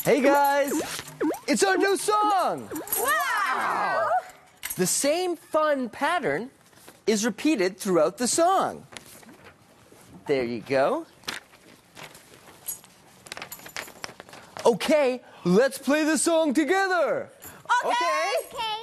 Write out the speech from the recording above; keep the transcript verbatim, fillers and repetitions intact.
Hey guys, it's our new song. Wow! The same fun pattern is repeated throughout the song. There you go. Okay, let's play the song together. Okay. Okay.